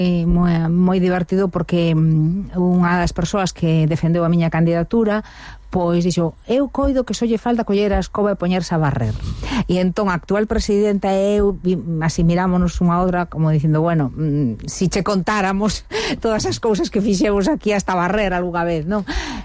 moi divertido porque unha das persoas que defendeu a miña candidatura pois dixo, eu coido que só lle falta coller a escoba e poñerse a barrer. E entón a actual presidenta e eu así mirámonos unha outra como dicindo, bueno, si che contáramos todas as cousas que fixemos aquí hasta barrer algunha vez, non?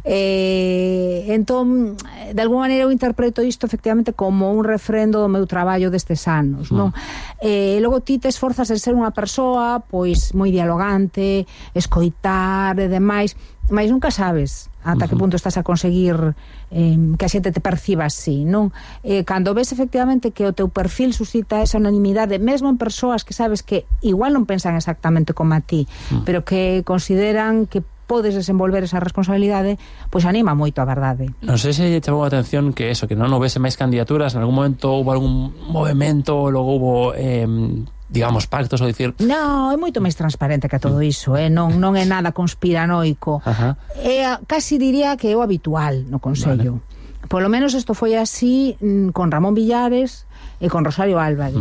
Entón, de alguma maneira eu interpreto isto efectivamente como un refrendo do meu traballo destes anos, non? Logo ti te esforzas en ser unha persoa pois moi dialogante, escoitar e demais, mas nunca sabes ata que punto estás a conseguir que a xente te perciba así, non? Cando ves efectivamente que o teu perfil suscita esa unanimidade, mesmo en persoas que sabes que igual non pensan exactamente como a ti, pero que consideran que podes desenvolver esa responsabilidade, pois anima moito a verdade. Non sei se chamou a atención que eso, que non houvese máis candidaturas, en algún momento houve algún movimento, logo houve digamos, pactos, ou dicir... Non, é moito máis transparente que todo iso, non é nada conspiranoico. Casi diría que é o habitual no Consello. Vale. Polo menos isto foi así con Ramón Villares e con Rosario Álvarez.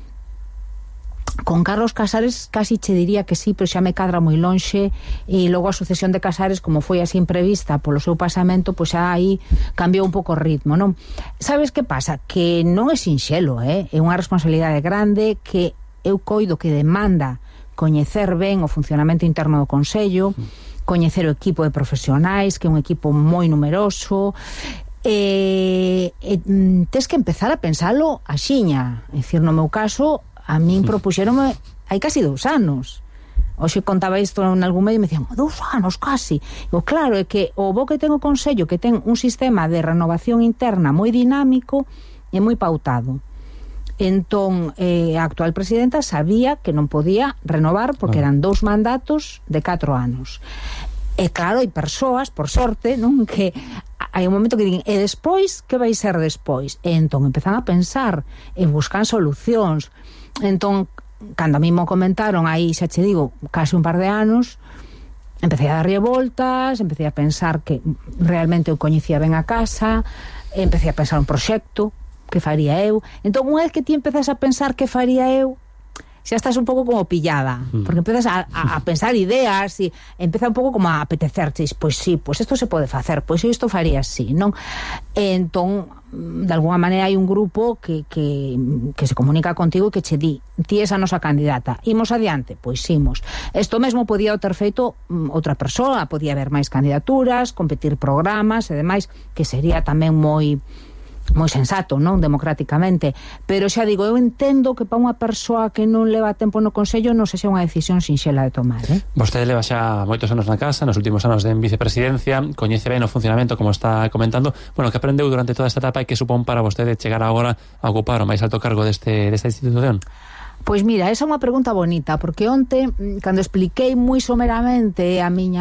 Con Carlos Casares casi che diría que sí, pero xa me cadra moi lonxe, e logo a sucesión de Casares, como foi así imprevista polo seu pasamento, pois xa aí cambiou un pouco o ritmo, non? Sabes que pasa? Que non é sinxelo, é unha responsabilidade grande que eu coido que demanda coñecer ben o funcionamento interno do Consello, coñecer o equipo de profesionais, que é un equipo moi numeroso, tes que empezar a pensalo axiña. É dicir, no meu caso, a min propuxeronme hai casi 2 anos. Hoxe contaba isto en algún medio e me dicían, 2 anos casi. Digo, claro, é que o bo que ten o Consello, que ten un sistema de renovación interna moi dinámico e moi pautado. Entón, a actual presidenta sabía que non podía renovar porque eran 2 mandatos de 4 anos. E claro, hai persoas, por sorte, non, que hai un momento que din, e despois, que vai ser despois? E entón empezan a pensar e buscan solucións. Entón, cando a mí mo comentaron aí, xa che digo, casi un par de anos, empecé a darlle voltas, empecé a pensar que realmente eu coñecía ben a casa, empecé a pensar un proxecto que faría eu. Entón, unha vez que ti empezas a pensar que faría eu, xa estás un pouco como pillada, porque empezas a pensar ideas e empeza un pouco como a apetecerches, pois sí, pois isto se pode facer, pois isto faría así, non? Entón, de alguna maneira hai un grupo que se comunica contigo e que che di, ti és a nosa candidata, imos adiante, pois imos. Isto mesmo podía ter feito outra persoa, podía haber máis candidaturas, competir programas e demais, que sería tamén moi sensato, non? Democráticamente, pero xa digo, eu entendo que para unha persoa que non leva tempo no Consello non se xa unha decisión sinxela de tomar, Vostede leva xa moitos anos na casa, nos últimos anos de vicepresidencia, coñece ben o funcionamento, como está comentando. Bueno, que aprendeu durante toda esta etapa e que supón para vostede chegar agora a ocupar o máis alto cargo desta institución? Pois mira, esa é unha pregunta bonita, porque onte, cando expliquei moi someramente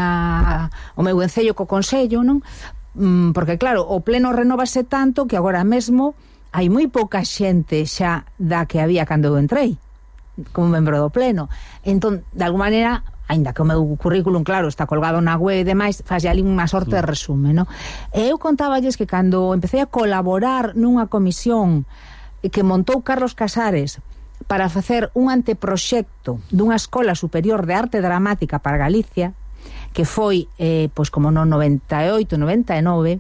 o meu encello co Consello, non? Porque claro, o pleno renovase tanto que agora mesmo hai moi pouca xente xa da que había cando eu entrei como membro do pleno. Entón, de alguma maneira, aínda que o meu currículum, claro, está colgado na web e demais, faz ali unha sorte de resume, non? E eu contáballes que cando empecé a colaborar nunha comisión que montou Carlos Casares para facer un anteproxecto dunha escola superior de arte dramática para Galicia, que foi, pois como no 98, 99,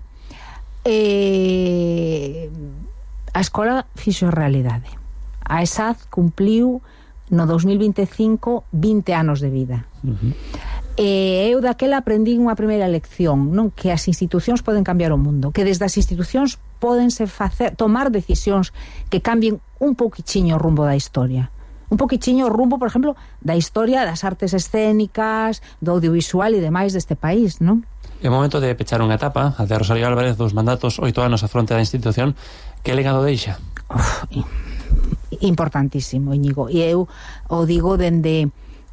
a escola fixo realidade. A ESAD cumpliu no 2025 20 anos de vida. Eu daquela aprendí unha primeira lección, non? Que as institucións poden cambiar o mundo, que desde as institucións pódense tomar decisións que cambien un pouquichiño o rumbo da historia. Un poquichiño o rumbo, por exemplo, da historia das artes escénicas, do audiovisual e demais deste país, non? É o momento de pechar unha etapa, a de Rosario Álvarez, 2 mandatos, 8 anos a fronte da institución. Que legado deixa? Importantísimo, Íñigo. E eu o digo dende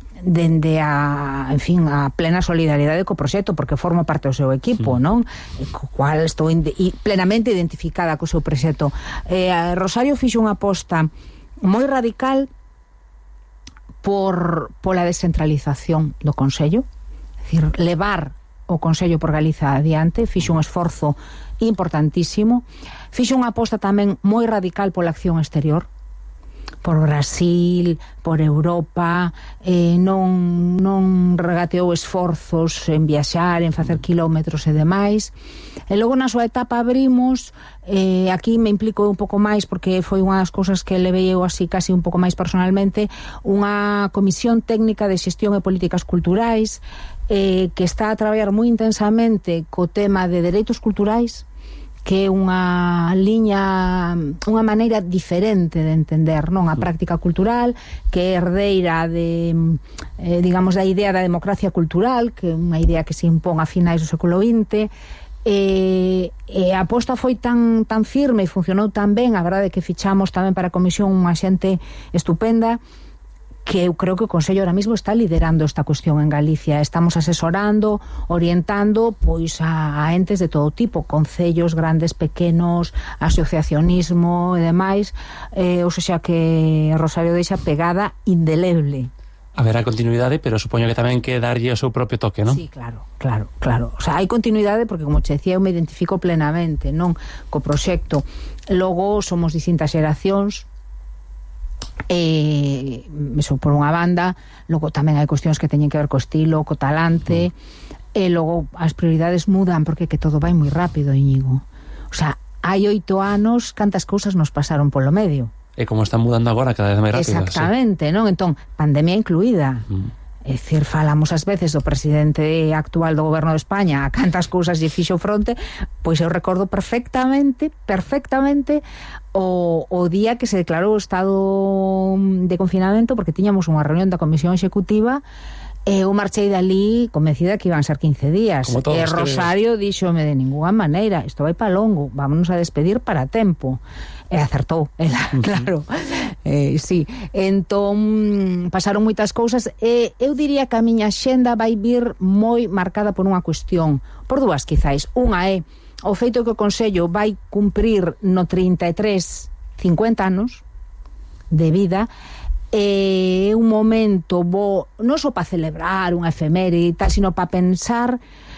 a plena solidariedade co proxecto, porque formo parte do seu equipo, non? Co cual estou plenamente identificada co seu proxecto. Rosario fixo unha aposta moi radical pola descentralización do Consello, é dicir, levar o Consello por Galiza adiante, fixo un esforzo importantísimo, fixo unha aposta tamén moi radical pola acción exterior, por Brasil, por Europa, non regateou esforzos en viaxar, en facer kilómetros e demais. E logo na súa etapa abrimos, aquí me implico un pouco máis porque foi unha das cousas que levei eu así casi un pouco máis personalmente, unha comisión técnica de xestión e políticas culturais que está a traballar moi intensamente co tema de dereitos culturais, que é unha liña, unha maneira diferente de entender, non, a práctica cultural, que é herdeira de, digamos, da idea da democracia cultural, que é unha idea que se impón a finais do século XX, e a aposta foi tan firme e funcionou tan ben, a verdade é que fichamos tamén para a comisión unha xente estupenda, que eu creo que o Consello ahora mismo está liderando esta cuestión en Galicia. Estamos asesorando, orientando pois a entes de todo tipo, concellos grandes, pequenos, asociacionismo e demais, ou seja que Rosario deixa pegada indeleble. Haberá continuidade, pero supoño que tamén que darlle o seu propio toque, non? Sí, claro. O sea, hai continuidade porque, como che decía, eu me identifico plenamente, non, co proxecto. Logo somos distintas xeracións, eso por unha banda, logo tamén hai cuestións que teñen que ver co estilo, co talante, e logo as prioridades mudan porque que todo vai moi rápido, Íñigo. O sea, hai 8 anos cantas cousas nos pasaron polo medio. E como están mudando agora cada vez máis rápido. Exactamente, sí. Non? Entón, pandemia incluída. É dicir, falamos ás veces do presidente actual do goberno de España, a cantas cousas lle fixo fronte, pois eu recordo perfectamente o día que se declarou o estado de confinamento, porque tiñamos unha reunión da Comisión Executiva e eu marchei dali convencida que iban ser 15 días. E Rosario díxome de ninguna maneira, isto vai para longo, vámonos a despedir para tempo. E acertou, ela, claro. Sí, entón pasaron moitas cousas e eu diría que a miña xenda vai vir moi marcada por unha cuestión, por dúas quizáis. Unha é o feito que o Consello vai cumprir no 33 50 anos de vida, é un momento bo, non só para celebrar unha efeméride e tal, sino para pensar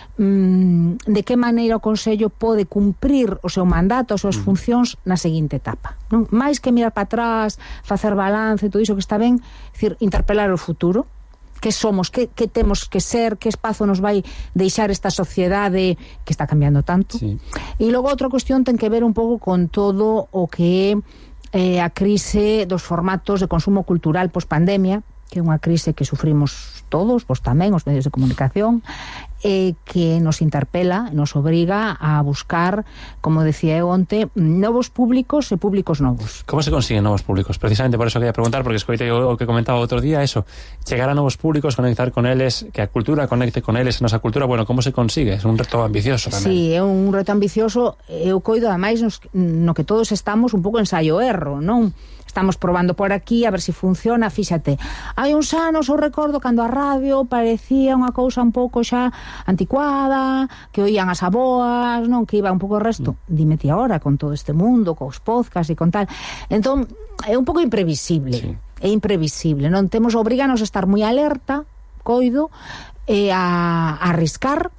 de que maneira o Consello pode cumprir o seu mandato, as súas funcións na seguinte etapa, non? Máis que mirar para atrás, facer balance, todo iso que está ben, decir, interpelar o futuro, que somos, que temos que ser, que espazo nos vai deixar esta sociedade que está cambiando tanto. Sí. E logo outra cuestión ten que ver un pouco con todo o que é a crise dos formatos de consumo cultural post-pandemia, que é unha crise que sufrimos todos, vos tamén, os medios de comunicación, que nos interpela, nos obriga a buscar, como decía eu onte, novos públicos e públicos novos. Como se consiguen novos públicos? Precisamente por eso quería preguntar, porque escoitei o que comentaba outro día, eso, chegar a novos públicos, conectar con eles, que a cultura conecte con eles, a nosa cultura, bueno, como se consigue? É un reto ambicioso tamén. Sí, é un reto ambicioso, eu coido ademais no que todos estamos un pouco ensaio-erro, non? Estamos probando por aquí a ver se funciona. Fíxate, hai uns anos eu recordo cando a radio parecía unha cousa un pouco xa anticuada, que oían as aboas, non, que iba un pouco o resto. Dime ti agora con todo este mundo, cos podcasts e con tal. Entón, é un pouco imprevisible. Sí. É imprevisible, non? Obriganos a estar moi alerta, coido, e a arriscar,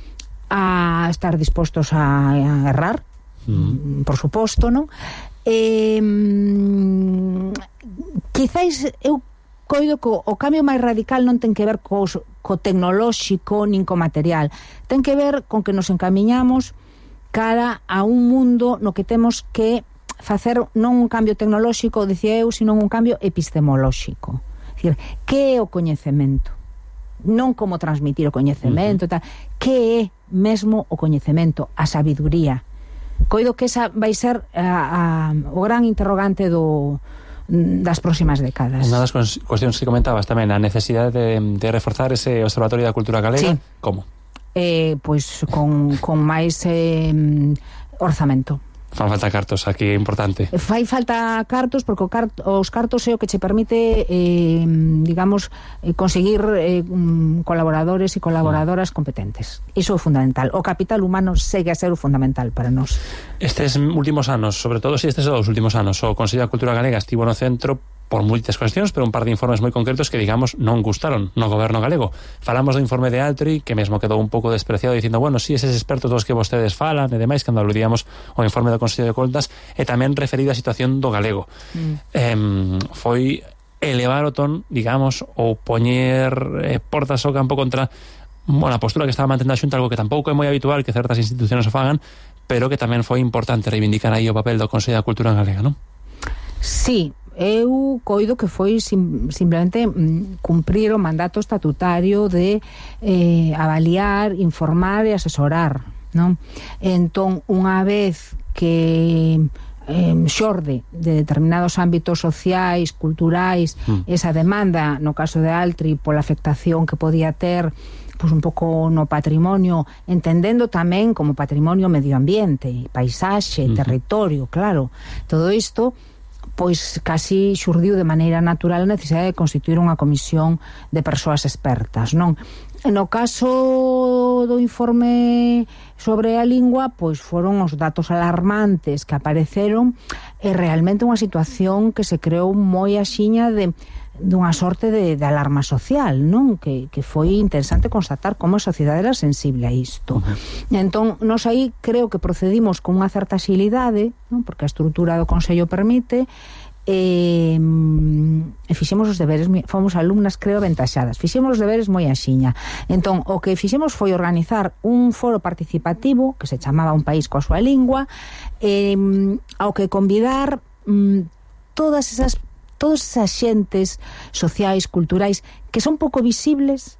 a estar dispostos a errar, por suposto, non? Quizáis eu coido que o cambio máis radical non ten que ver co tecnolóxico nin co material, ten que ver con que nos encamiñamos cara a un mundo no que temos que facer non un cambio tecnolóxico, dicía eu, sino un cambio epistemolóxico. É dicir, que é o coñecemento? Non como transmitir o coñecemento, tal. Que é mesmo o coñecemento, a sabiduría? Coido que esa vai ser o gran interrogante das próximas décadas. Unha das cuestións que comentabas tamén, a necesidade de reforzar ese Observatorio da Cultura Galega. Sí. Como? Pois con máis orzamento. Fan falta cartos, aquí é importante. Fai falta cartos porque os cartos é o que che permite digamos, conseguir colaboradores e colaboradoras competentes. Iso é fundamental. O capital humano segue a ser o fundamental para nós. Estes últimos anos, sobre todo estes 2 últimos anos, o Consello da Cultura Galega estivo no centro por moitas cuestións, pero un par de informes moi concretos que, digamos, non gustaron no goberno galego. Falamos do informe de Altri, que mesmo quedou un pouco despreciado, dicindo, bueno, si eses expertos dos que vostedes falan e demais, cando aludíamos ao informe do Consello de Contas, e tamén referido á situación do galego. Foi elevar o ton, digamos, ou poñer portas ao campo contra a postura que estaba mantendo a Xunta, algo que tampouco é moi habitual que certas institucións o fagan, pero que tamén foi importante reivindicar aí o papel do Consello da Cultura Galega, non? Sí, eu coido que foi simplemente cumprir o mandato estatutario de avaliar, informar e asesorar, non? Entón, unha vez que xorde de determinados ámbitos sociais, culturais, esa demanda, no caso de Altri, pola afectación que podía ter pois un pouco no patrimonio, entendendo tamén como patrimonio medioambiente, paisaxe, territorio, claro, todo isto pois casi xurdiu de maneira natural a necesidade de constituir unha comisión de persoas expertas, non? No caso do informe sobre a lingua, pois foron os datos alarmantes que apareceron e realmente unha situación que se creou moi axiña dunha sorte de alarma social, non? Que foi interesante constatar como a sociedade era sensible a isto. Entón, nos aí creo que procedimos con unha certa axilidade, non? Porque a estrutura do Consello permite, e fixemos os deberes, fomos alumnas, creo, aventaxadas, fixemos os deberes moi axiña. Entón, o que fixemos foi organizar un foro participativo que se chamaba Un País coa súa lingua, ao que convidar todas esas xentes sociais, culturais, que son pouco visibles,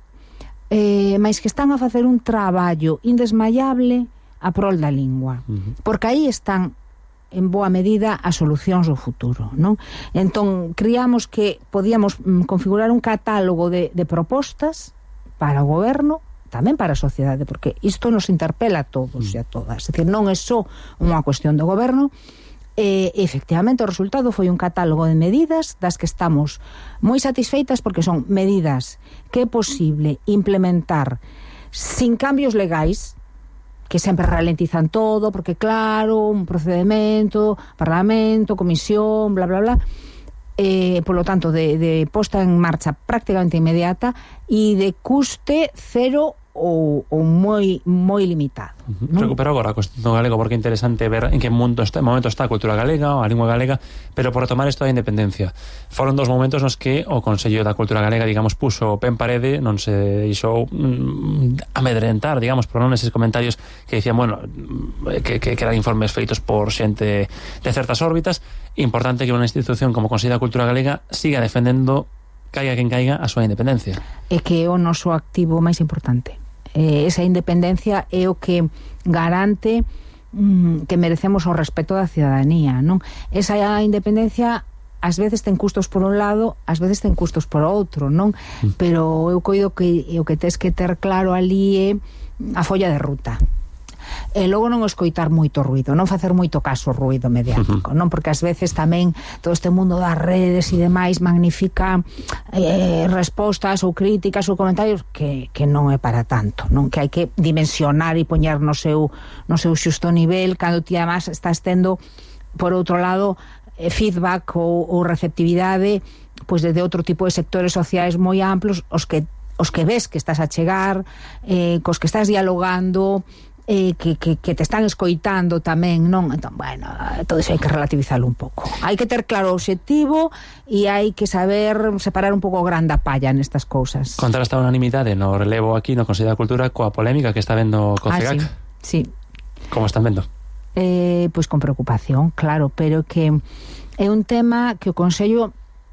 mas que están a facer un traballo indesmayable a prol da lingua. Porque aí están, en boa medida, as solucións do futuro, non? Entón, criamos que podíamos configurar un catálogo de propostas para o goberno, tamén para a sociedade, porque isto nos interpela a todos e a todas. É dicir, non é só unha cuestión do goberno. Efectivamente, o resultado foi un catálogo de medidas das que estamos moi satisfeitas, porque son medidas que é posible implementar sin cambios legais, que sempre ralentizan todo, porque claro, un procedimento, parlamento, comisión, bla, bla, bla, polo tanto, de posta en marcha prácticamente inmediata e de custe cero ou moi limitado. Recupero agora a cuestión galega, porque é interesante ver en que momento está a cultura galega, a lingua galega, pero por retomar isto da independencia. Foron dos momentos nos que o Consello da Cultura Galega, digamos, puso o pé en parede, non se deixou amedrentar, digamos, por non eses comentarios que dicían, bueno, que eran informes feitos por xente de certas órbitas. Importante que unha institución como o Consello da Cultura Galega siga defendendo, caiga quen caiga, a súa independencia. É que é o noso activo máis importante. Esa independencia é o que garante que merecemos o respeto da cidadanía, non? Esa independencia ás veces ten custos por un lado, ás veces ten custos por outro, non? Pero eu coido que o que tes que ter claro ali é a folla de ruta. E logo non escoitar moito ruido, non facer moito caso ao ruido mediático, non? Porque ás veces tamén todo este mundo das redes e demais magnifica respostas ou críticas ou comentarios que non é para tanto, non? Que hai que dimensionar e poñer no seu xusto nivel, cando ti además estás tendo por outro lado feedback ou receptividade pois de outro tipo de sectores sociais moi amplos, os que ves que estás a chegar, cos que estás dialogando, que te están escoitando tamén, non? Entón, bueno, todo iso hai que relativizarlo un pouco. Hai que ter claro o obxectivo e hai que saber separar un pouco o gran da palla nestas cousas. Contar esta unanimidade no relevo aquí no Consello da Cultura coa polémica que está vendo co CEGAC. Sí. Como están vendo? Pois con preocupación, claro, pero que é un tema que o Consello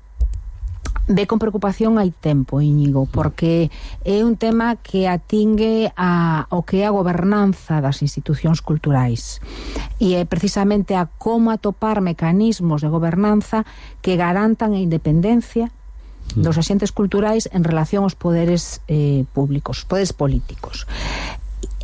ve con preocupación hai tempo, Íñigo, porque é un tema que atingue ao que é a gobernanza das institucións culturais e é precisamente a como atopar mecanismos de gobernanza que garantan a independencia dos axentes culturais en relación aos poderes públicos, poderes políticos.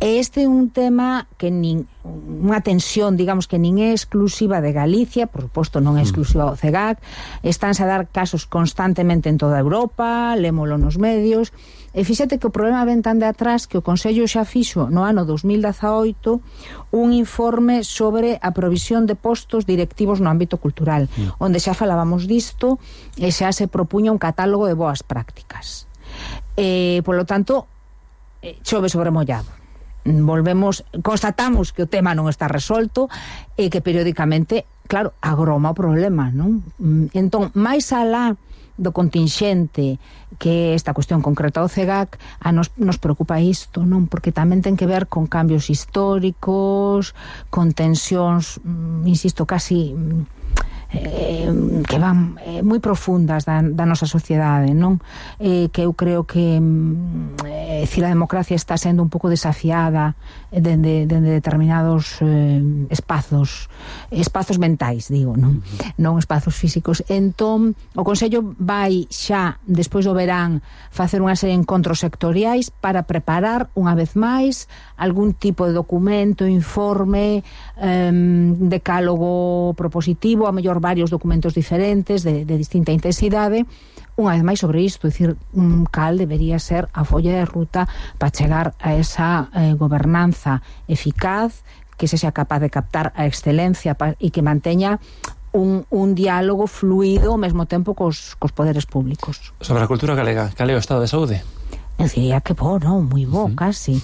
Este é un tema que unha tensión, digamos, que nin é exclusiva de Galicia, por suposto non é exclusiva do CEGAC, estánse a dar casos constantemente en toda Europa, lémolo nos medios, e fíxate que o problema ven tan de atrás que o Consello xa fixo no ano 2018 un informe sobre a provisión de postos directivos no ámbito cultural, onde xa falábamos disto e xa se propuña un catálogo de boas prácticas. Polo tanto, chove sobre mollado. Constatamos que o tema non está resolto e que periódicamente, claro, agroma o problema, non? Entón, máis alá do contingente que esta cuestión concreta do CEGAC, nos preocupa isto, non? Porque tamén ten que ver con cambios históricos, con tensións, insisto, casi que van moi profundas da nosa sociedade, non? Que eu creo que a democracia está sendo un pouco desafiada dende determinados espazos mentais, digo, non? Non espazos físicos. Entón, o Consello vai xa, despois do verán, facer unha serie de encontros sectoriais para preparar, unha vez máis, algún tipo de documento, informe, decálogo propositivo, a mellor varios documentos diferentes de distinta intensidade, unha vez máis sobre isto, dicir, cal debería ser a folla de ruta para chegar a esa gobernanza eficaz, que se sea capaz de captar a excelencia e que manteña un diálogo fluido ao mesmo tempo cos poderes públicos. Sobre a cultura galega, cal é o estado de saúde? Eu diría que bo, non? Moi bo, casi.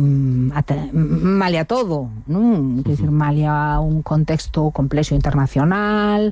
Malia todo, non? Quer dizer, malia un contexto complexo internacional,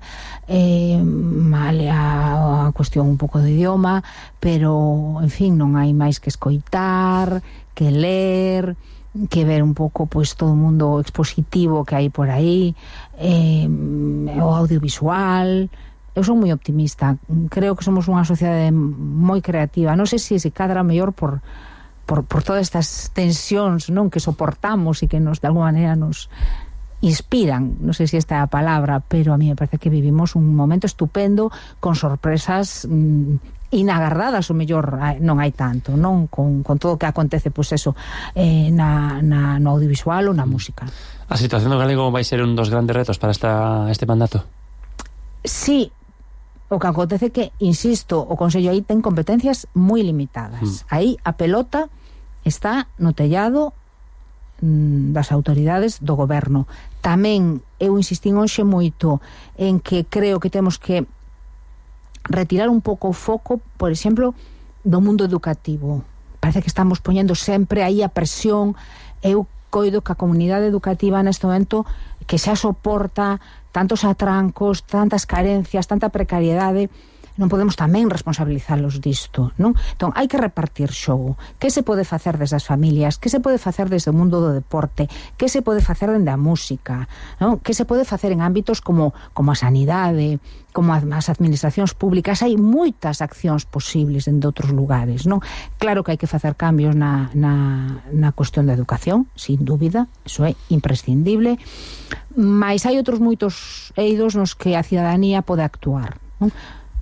malia a cuestión un pouco de idioma, pero, en fin, non hai máis que escoitar, que ler, que ver un pouco, pois, todo o mundo expositivo que hai por aí, o audiovisual. Eu son moi optimista, creo que somos unha sociedade moi creativa, non sei se cadra mellor por todas estas tensións, non, que soportamos e que nos, de alguma maneira, nos inspiran, non sei se esta é a palabra, pero a mí me parece que vivimos un momento estupendo con sorpresas inagardadas, o mellor non hai tanto, non, con todo o que acontece, pois eso, no audiovisual ou na música. A situación do galego vai ser un dos grandes retos para este mandato? Sí. O que acontece que, insisto, o Consello aí ten competencias moi limitadas. Aí a pelota está no tellado das autoridades do goberno. Tamén eu insistín hoxe moito en que creo que temos que retirar un pouco o foco, por exemplo, do mundo educativo. Parece que estamos poñendo sempre aí a presión. Eu coido que a comunidade educativa neste momento, que xa soporta tantos atrancos, tantas carencias, tanta precariedade, non podemos tamén responsabilizalos disto, non? Entón, hai que repartir xogo. Que se pode facer desde as familias? Que se pode facer desde o mundo do deporte? Que se pode facer dende a música? Non? Que se pode facer en ámbitos como a sanidade, como as administracións públicas? Hai moitas accións posibles en outros lugares, non? Claro que hai que facer cambios na cuestión da educación, sin dúbida, iso é imprescindible, mas hai outros moitos eidos nos que a cidadanía pode actuar, non?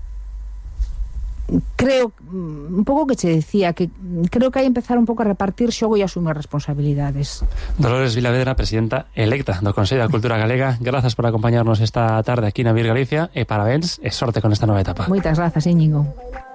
Creo, un pouco que che decía, que creo que hai empezar un pouco a repartir xogo e asumir responsabilidades. Dolores Vilavedra, presidenta electa do Consello da Cultura Galega, grazas por acompañarnos esta tarde aquí na Vir Galicia e parabéns e sorte con esta nova etapa. Moitas grazas, Íñigo.